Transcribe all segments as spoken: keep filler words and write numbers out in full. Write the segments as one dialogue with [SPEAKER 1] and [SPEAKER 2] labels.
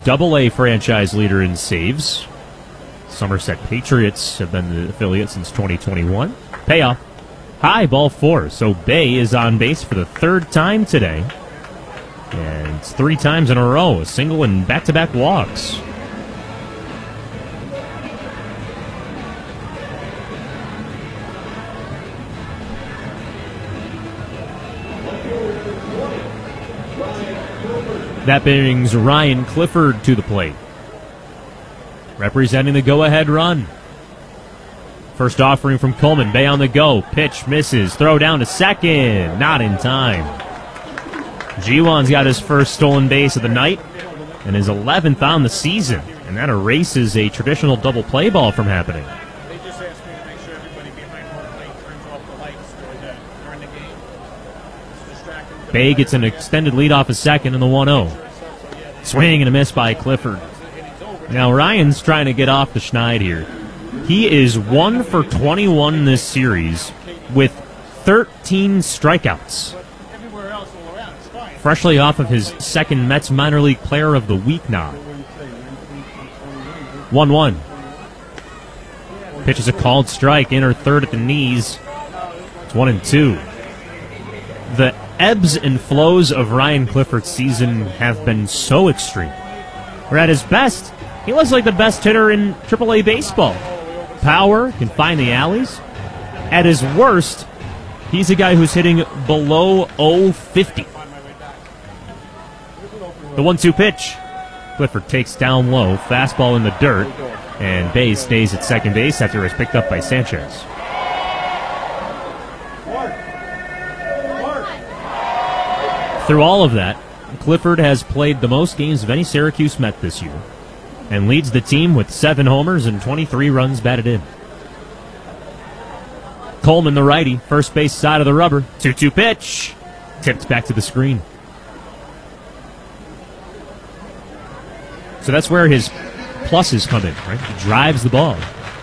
[SPEAKER 1] Double A franchise leader in saves. Somerset Patriots have been the affiliate since twenty twenty-one. Payoff. High, ball four. So Bay is on base for the third time today. And it's three times in a row. A single and back-to-back walks. That brings Ryan Clifford to the plate, representing the go-ahead run. First offering from Coleman. Bay on the go. Pitch misses. Throw down to second. Not in time. Jiwan's got his first stolen base of the night and his eleventh on the season. And that erases a traditional double play ball from happening.
[SPEAKER 2] They just asked me to make sure everybody behind home plate turns off the lights during the game. It's distracting.
[SPEAKER 1] Bay gets an extended lead off a second in the one oh. Swing and a miss by Clifford. Now Ryan's trying to get off the schneid here. He is one for twenty-one this series with thirteen strikeouts. Freshly off of his second Mets minor league player of the week nod. one one. Pitch is a called strike, inner third at the knees. It's one and two. The ebbs and flows of Ryan Clifford's season have been so extreme. Where at his best, he looks like the best hitter in triple A baseball. Power, can find the alleys. At his worst, he's a guy who's hitting below oh fifty. The one two pitch. Clifford takes down low, fastball in the dirt, and Bay stays at second base after it's picked up by Sanchez. Through all of that, Clifford has played the most games of any Syracuse Met this year and leads the team with seven homers and twenty-three runs batted in. Coleman, the righty, first base side of the rubber. two two pitch. Tipped back to the screen. So that's where his pluses come in, right? He drives the ball.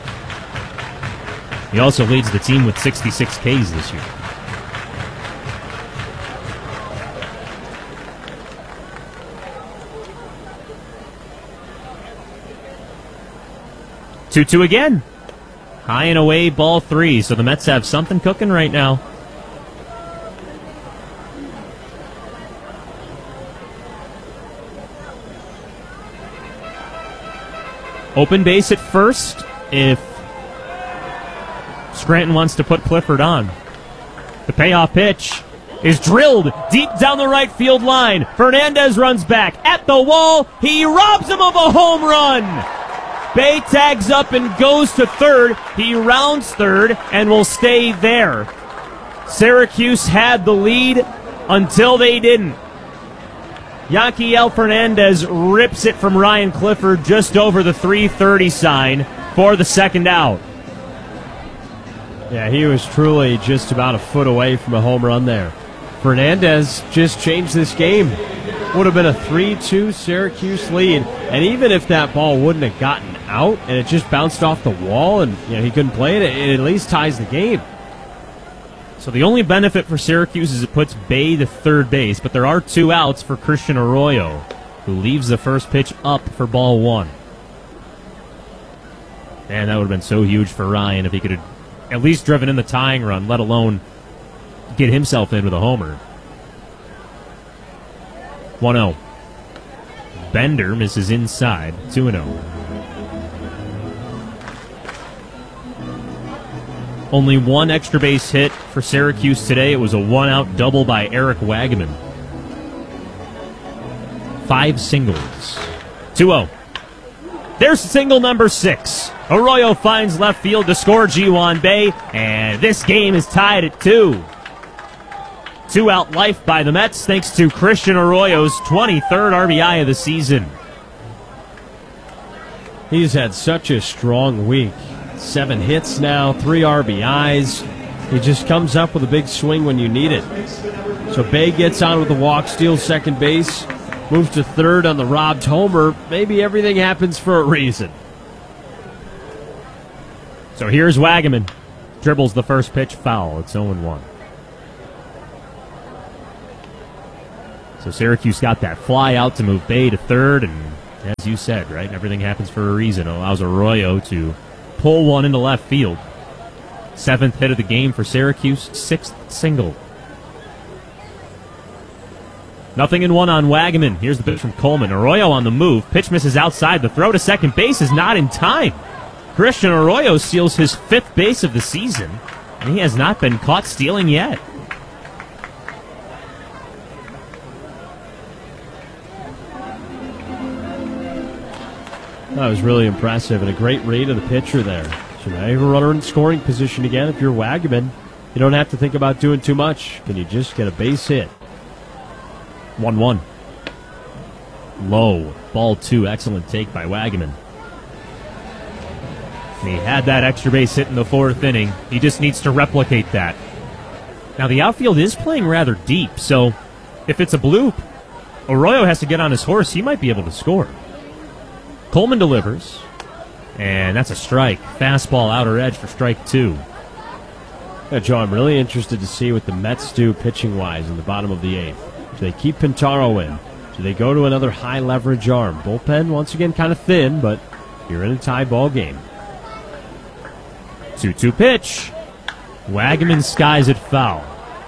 [SPEAKER 1] He also leads the team with sixty-six Ks this year. two two again. High and away, ball three. So the Mets have something cooking right now. Open base at first if Scranton wants to put Clifford on. The payoff pitch is drilled deep down the right field line. Fernandez runs back at the wall. He robs him of a home run. Bay tags up and goes to third. He rounds third and will stay there. Syracuse had the lead until they didn't. Yanquiel Fernandez rips it from Ryan Clifford just over the three thirty sign for the second out.
[SPEAKER 3] Yeah, he was truly just about a foot away from a home run there. Fernandez just changed this game. Would have been a three two Syracuse lead. And even if that ball wouldn't have gotten out and it just bounced off the wall and you know he couldn't play it, it at least ties the game.
[SPEAKER 1] So the only benefit for Syracuse is it puts Bay to third base, but there are two outs for Christian Arroyo, who leaves the first pitch up for ball one. And that would have been so huge for Ryan if he could have at least driven in the tying run, let alone get himself in with a homer. one oh. Bender misses inside, two oh. Only one extra base hit for Syracuse today. It was a one-out double by Eric Wagaman. Five singles. two oh. There's single number six. Arroyo finds left field to score Ji-Hwan Bae, and this game is tied at two. Two-out life by the Mets thanks to Christian Arroyo's twenty-third R B I of the season.
[SPEAKER 3] He's had such a strong week. Seven hits now, three R B Is. He just comes up with a big swing when you need it. So Bae gets on with the walk, steals second base, moves to third on the robbed homer. Maybe everything happens for a reason.
[SPEAKER 1] So here's Wagaman. Dribbles the first pitch, foul. It's oh one. So Syracuse got that fly out to move Bae to third, and as you said, right? Everything happens for a reason. It allows Arroyo to pull one into left field. Seventh hit of the game for Syracuse, sixth single. Nothing in one on Wagaman. Here's the pitch from Coleman. Arroyo on the move. Pitch misses outside. The throw to second base is not in time. Christian Arroyo steals his fifth base of the season, and he has not been caught stealing yet.
[SPEAKER 3] That was really impressive and a great read of the pitcher there. So now you have a runner in scoring position again. If you're Wagaman, you don't have to think about doing too much. Can you just get a base hit?
[SPEAKER 1] one one. Low. Ball two. Excellent take by Wagaman. And he had that extra base hit in the fourth inning. He just needs to replicate that. Now, the outfield is playing rather deep, so if it's a bloop, Arroyo has to get on his horse. He might be able to score. Coleman delivers, and that's a strike. Fastball outer edge for strike two.
[SPEAKER 3] Yeah, Joe, I'm really interested to see what the Mets do pitching-wise in the bottom of the eighth. Do they keep Pintaro in? Do they go to another high-leverage arm? Bullpen, once again, kind of thin, but you're in a tie ball game.
[SPEAKER 1] two two pitch. Wagaman skies it foul.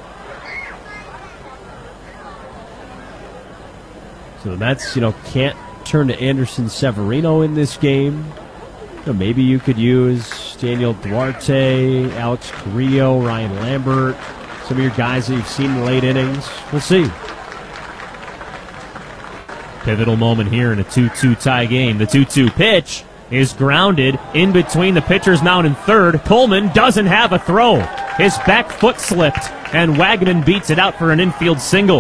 [SPEAKER 3] So the Mets, you know, can't turn to Anderson Severino in this game. You know, maybe you could use Daniel Duarte, Alex Carrillo, Ryan Lambert, some of your guys that you've seen in the late innings. We'll see.
[SPEAKER 1] Pivotal moment here in a two two tie game. The two two pitch is grounded in between the pitcher's mound and third. Coleman doesn't have a throw. His back foot slipped, and Wagaman beats it out for an infield single.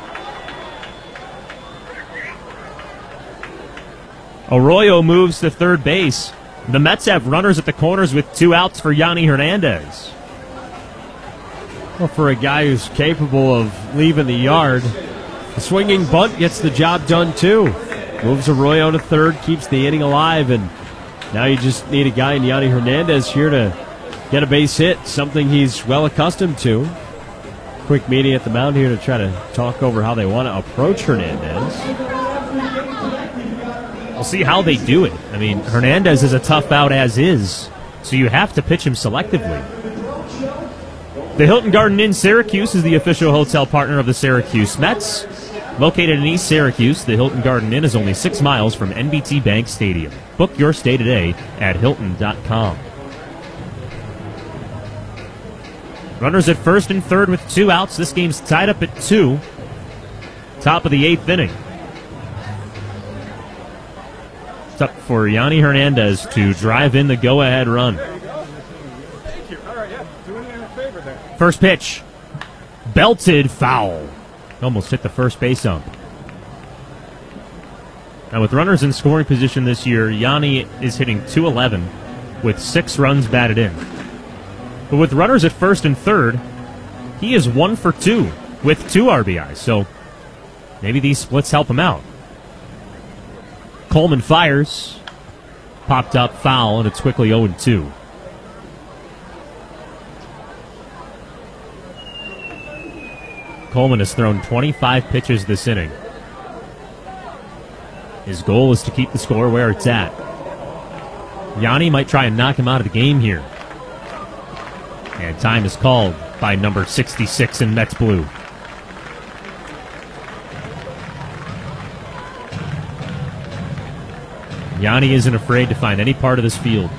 [SPEAKER 1] Arroyo moves to third base. The Mets have runners at the corners with two outs for Yanni Hernandez.
[SPEAKER 3] Well, for a guy who's capable of leaving the yard, the swinging bunt gets the job done too. Moves Arroyo to third, keeps the inning alive, and now you just need a guy in Yanni Hernandez here to get a base hit, something he's well accustomed to. Quick meeting at the mound here to try to talk over how they want to approach Hernandez.
[SPEAKER 1] We'll see how they do it. I mean, Hernandez is a tough out as is, so you have to pitch him selectively. The Hilton Garden Inn Syracuse is the official hotel partner of the Syracuse Mets. Located in East Syracuse, the Hilton Garden Inn is only six miles from N B T Bank Stadium. Book your stay today at Hilton dot com. Runners at first and third with two outs. This game's tied up at two. Top of the eighth inning. It's up for Yanni Hernandez to drive in the go-ahead run.
[SPEAKER 2] Thank you. All right, yeah, doing me a favor there.
[SPEAKER 1] First pitch. Belted foul. Almost hit the first base ump. Now with runners in scoring position this year, Yanni is hitting two eleven with six runs batted in. But with runners at first and third, he is one for two with two R B Is. So maybe these splits help him out. Coleman fires. Popped up foul, and it's quickly oh and two. Coleman has thrown twenty-five pitches this inning. His goal is to keep the score where it's at. Yanni might try and knock him out of the game here. And time is called by number sixty-six in Mets blue. Yanni isn't afraid to find any part of this field.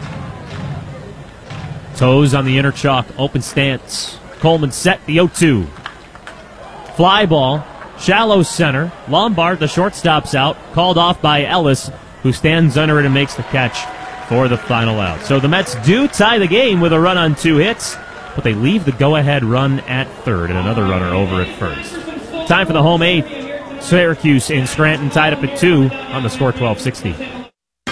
[SPEAKER 1] Toes on the inner chalk, open stance. Coleman set, the oh two. Fly ball, shallow center. Lombard, the shortstop's out, called off by Ellis, who stands under it and makes the catch for the final out. So the Mets do tie the game with a run on two hits, but they leave the go-ahead run at third and another runner over at first. Time for the home eighth. Syracuse in Scranton tied up at two on the score twelve sixty.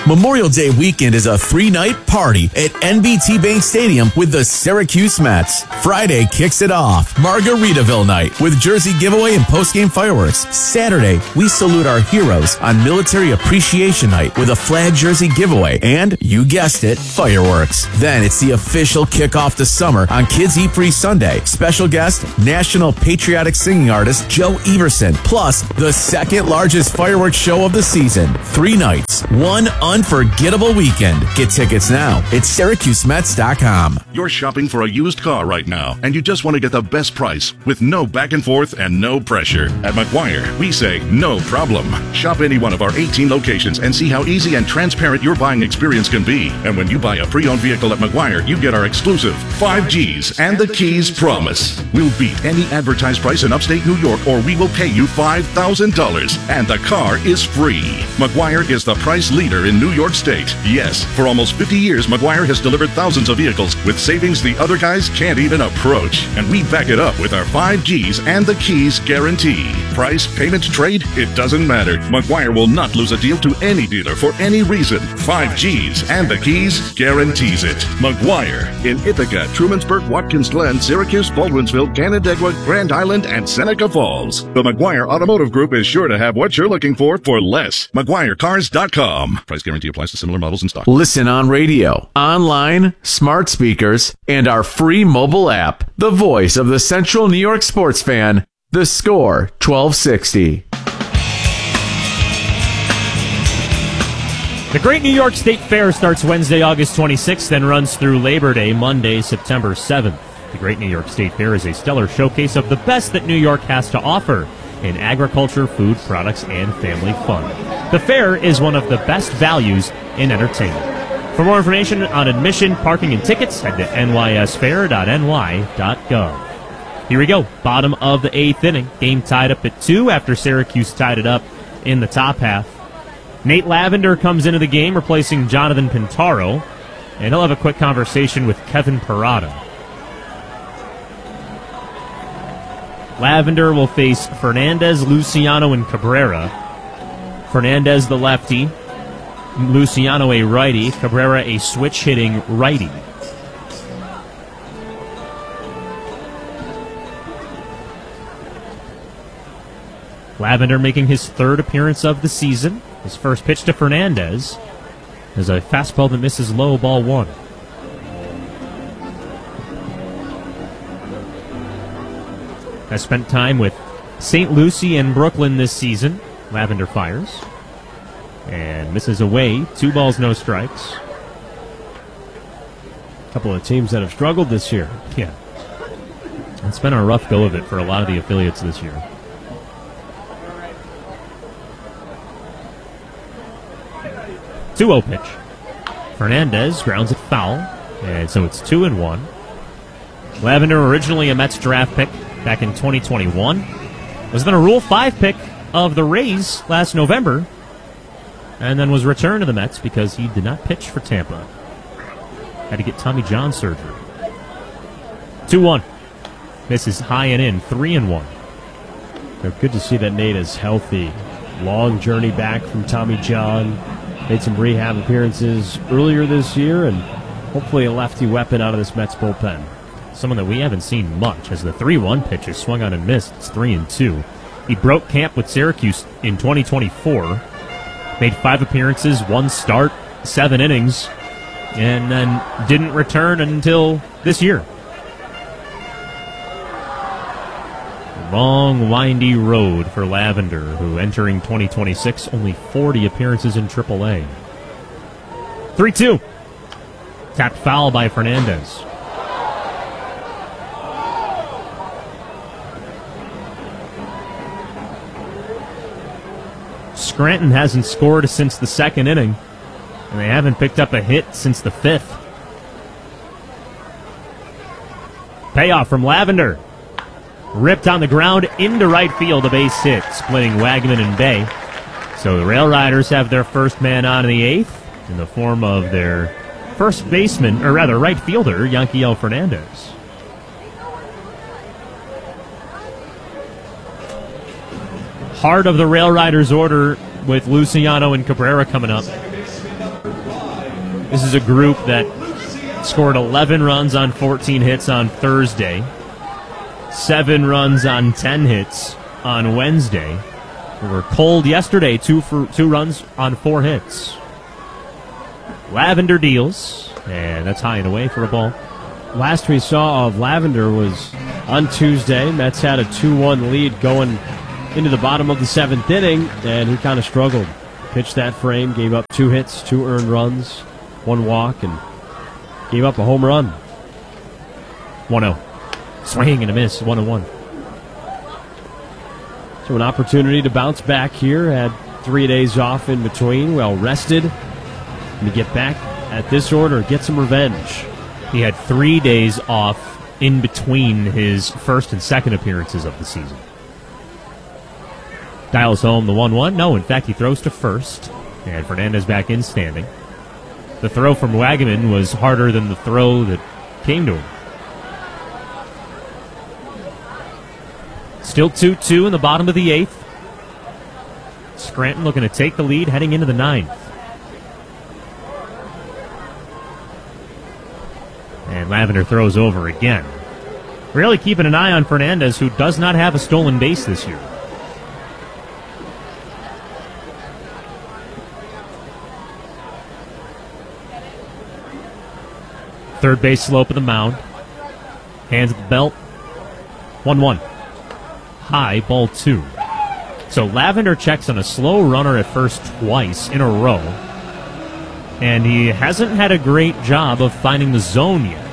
[SPEAKER 4] Memorial Day weekend is a three-night party at N B T Bank Stadium with the Syracuse Mets. Friday kicks it off. Margaritaville night with jersey giveaway and post-game fireworks. Saturday, we salute our heroes on Military Appreciation Night with a flag jersey giveaway and, you guessed it, fireworks. Then it's the official kickoff to summer on Kids Eat Free Sunday. Special guest, national patriotic singing artist Joe Everson, plus the second largest fireworks show of the season. Three nights, one unforgettable weekend. Get tickets now at Syracuse Mets dot com.
[SPEAKER 5] You're shopping for a used car right now, and you just want to get the best price with no back and forth and no pressure. At McGuire, we say no problem. Shop any one of our eighteen locations and see how easy and transparent your buying experience can be. And when you buy a pre-owned vehicle at McGuire, you get our exclusive five G's and the Keys promise. We'll beat any advertised price in upstate New York, or we will pay you five thousand dollars, and the car is free. McGuire is the price leader in New York State. Yes, for almost fifty years, McGuire has delivered thousands of vehicles with savings the other guys can't even approach. And we back it up with our five G's and the Keys guarantee. Price, payment, trade, it doesn't matter. McGuire will not lose a deal to any dealer for any reason. five G's and the Keys guarantees it. McGuire in Ithaca, Trumansburg, Watkins Glen, Syracuse, Baldwinsville, Canandaigua, Grand Island, and Seneca Falls. The McGuire Automotive Group is sure to have what you're looking for for less. McGuire Cars dot com. Price guarantee applies to similar models in stock.
[SPEAKER 4] Listen on radio, online, smart speakers, and our free mobile app. The voice of the Central New York sports fan, The Score twelve sixty.
[SPEAKER 1] The Great New York State Fair starts Wednesday, August twenty-sixth, and runs through Labor Day, Monday, September seventh. The Great New York State Fair is a stellar showcase of the best that New York has to offer in agriculture, food, products, and family fun. The fair is one of the best values in entertainment. For more information on admission, parking, and tickets, head to N Y S fair dot N Y dot gov. Here we go. Bottom of the eighth inning. Game tied up at two after Syracuse tied it up in the top half. Nate Lavender comes into the game, replacing Jonathan Pintaro, and he'll have a quick conversation with Kevin Parada. Lavender will face Fernandez, Luciano, and Cabrera. Fernandez, the lefty. Luciano, a righty. Cabrera, a switch-hitting righty. Lavender making his third appearance of the season. His first pitch to Fernandez is a fastball that misses low, ball one. Has spent time with Saint Lucie and Brooklyn this season. Lavender fires and misses away. Two balls, no strikes.
[SPEAKER 3] A couple of teams that have struggled this year.
[SPEAKER 1] Yeah. It's been a rough go of it for a lot of the affiliates this year. two oh pitch. Fernandez grounds it foul, and so it's two and one. Lavender, originally a Mets draft pick back in twenty twenty-one, was then a Rule five pick of the Rays last November, and then was returned to the Mets because he did not pitch for Tampa. Had to get Tommy John surgery. two one. Misses high and in, three and one.
[SPEAKER 3] So good to see that Nate is healthy. Long journey back from Tommy John. Made some rehab appearances earlier this year, and hopefully a lefty weapon out of this Mets bullpen.
[SPEAKER 1] Someone that we haven't seen much, as the three one pitch is swung on and missed. It's three and two. He broke camp with Syracuse in twenty twenty-four. Made five appearances, one start, seven innings, and then didn't return until this year. Long, windy road for Lavender, who entering twenty twenty-six, only forty appearances in triple A. three two. Tapped foul by Fernandez. Scranton hasn't scored since the second inning, and they haven't picked up a hit since the fifth. Payoff from Lavender. Ripped on the ground into right field, a base hit, splitting Wagman and Bay. So the Rail Riders have their first man on in the eighth in the form of their first baseman, or rather right fielder, Yanquiel Fernandez. Heart of the Rail Riders order with Luciano and Cabrera coming up. This is a group that scored eleven runs on fourteen hits on Thursday, seven runs on ten hits on Wednesday. We were cold yesterday, two for two runs on four hits. Lavender deals, and that's high and away for a ball.
[SPEAKER 3] Last we saw of Lavender was on Tuesday. Mets had a two one lead going into the bottom of the seventh inning, and he kind of struggled. Pitched that frame, gave up two hits, two earned runs, one walk, and gave up a home run.
[SPEAKER 1] one oh. Swing and a miss, one and one.
[SPEAKER 3] So an opportunity to bounce back here. Had three days off in between, well rested. And to get back at this order, get some revenge.
[SPEAKER 1] He had three days off in between his first and second appearances of the season. Dials home the one one. No, in fact, he throws to first. And Fernandez back in standing. The throw from Wagaman was harder than the throw that came to him. Still two two in the bottom of the eighth. Scranton looking to take the lead heading into the ninth. And Lavender throws over again. Really keeping an eye on Fernandez, who does not have a stolen base this year. Third base slope of the mound. Hands at the belt. one one. High, ball two. So Lavender checks on a slow runner at first twice in a row. And he hasn't had a great job of finding the zone yet.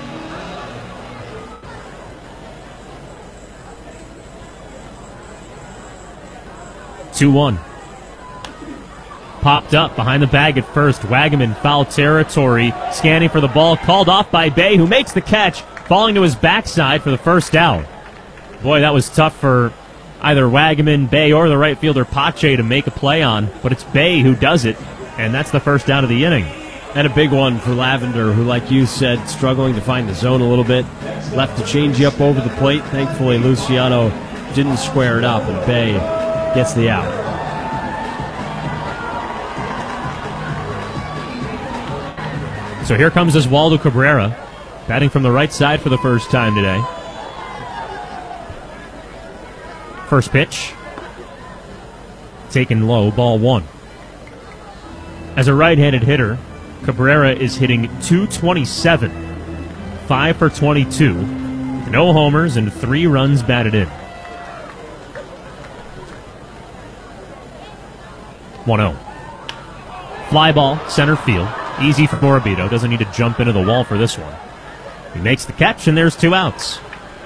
[SPEAKER 1] two one. Popped up behind the bag at first. Wagaman, foul territory, scanning for the ball, called off by Bay, who makes the catch, falling to his backside for the first out. Boy, that was tough for either Wagaman, Bay, or the right fielder Pache to make a play on, but it's Bay who does it, and that's the first out of the inning.
[SPEAKER 3] And a big one for Lavender, who, like you said, struggling to find the zone a little bit. Left the changeup over the plate. Thankfully, Luciano didn't square it up, and Bay gets the out.
[SPEAKER 1] So here comes Oswaldo Cabrera, batting from the right side for the first time today. First pitch, taken low, ball one. As a right-handed hitter, Cabrera is hitting two twenty-seven, five for twenty-two, no homers and three runs batted in. one oh. Fly ball, center field. Easy for Morabito. Doesn't need to jump into the wall for this one. He makes the catch, and there's two outs.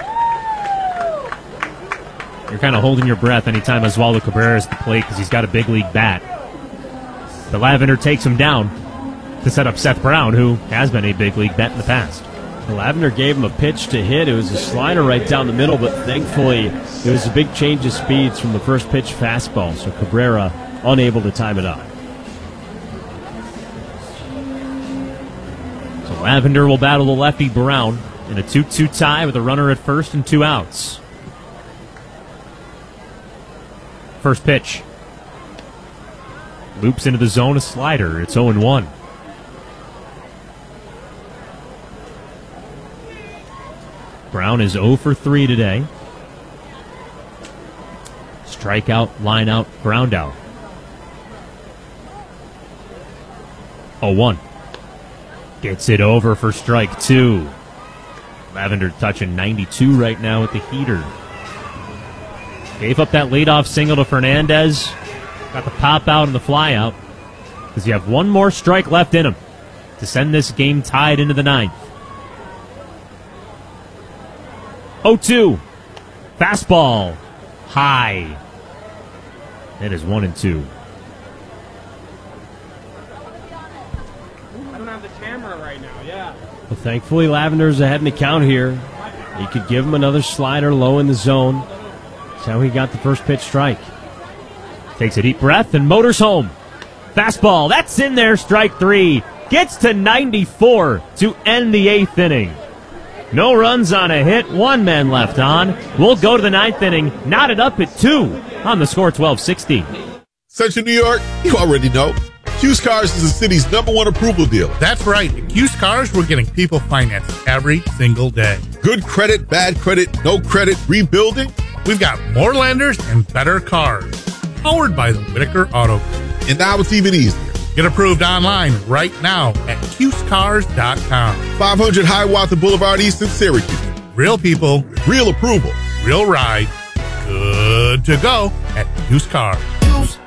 [SPEAKER 1] You're kind of holding your breath anytime Oswaldo Cabrera is at the plate because he's got a big league bat. The Lavender takes him down to set up Seth Brown, who has been a big league bat in the past.
[SPEAKER 3] The Lavender gave him a pitch to hit. It was a slider right down the middle, but thankfully it was a big change of speeds from the first pitch fastball, so Cabrera unable to time it up.
[SPEAKER 1] So Lavender will battle the lefty Brown in a two two tie with a runner at first and two outs. First pitch. Loops into the zone, a slider. It's oh and one. Brown is oh for three today. Strikeout, line out, ground out. oh one. Gets it over for strike two. Lavender touching ninety-two right now with the heater. Gave up that leadoff single to Fernandez. Got the pop out and the fly out. Because you have one more strike left in him to send this game tied into the ninth. oh two. Fastball. High. It is one and two.
[SPEAKER 2] I don't have the camera right now, yeah.
[SPEAKER 3] Well, thankfully, Lavender's ahead in the count here. He could give him another slider low in the zone. That's how he got the first pitch strike.
[SPEAKER 1] Takes a deep breath and motors home. Fastball, that's in there, strike three. Gets to ninety-four to end the eighth inning. No runs on a hit, one man left on. We'll go to the ninth inning, knotted up at two on the score twelve sixty.
[SPEAKER 6] Central New York, you already know. Q's Cars is the city's number one approval dealer.
[SPEAKER 7] That's right. At Q's Cars, we're getting people financed every single day.
[SPEAKER 6] Good credit, bad credit, no credit, rebuilding.
[SPEAKER 7] We've got more lenders and better cars. Powered by the Whitaker Auto Group.
[SPEAKER 6] And now it's even easier.
[SPEAKER 7] Get approved online right now at Q's Cars dot com.
[SPEAKER 6] five hundred Hiawatha Boulevard East in Syracuse.
[SPEAKER 7] Real people,
[SPEAKER 6] real approval,
[SPEAKER 7] real ride. Good to go at Q's Cars.